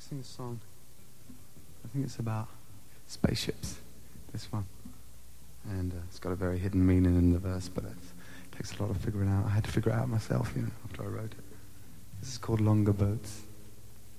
sing a song. I think it's about spaceships, this one. And it's got a very hidden meaning in the verse, but it takes a lot of figuring out. I had to figure it out myself, after I wrote it. This is called Longer Boats.